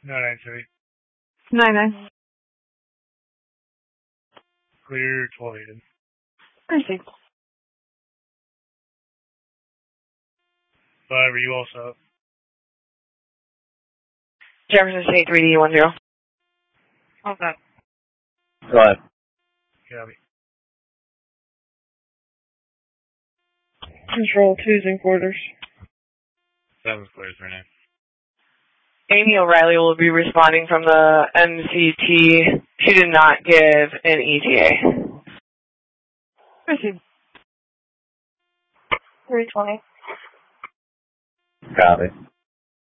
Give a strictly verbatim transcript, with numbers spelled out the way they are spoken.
nine nine three. nine nine. Clear twelve eight. Proceed. Five, are you all set? Jefferson State three D one zero. All set. Go ahead. Copy. Control twos and quarters. Seven's clear three nine. Amy O'Reilly will be responding from the M C T. She did not give an E T A. Proceed. three twenty. Copy.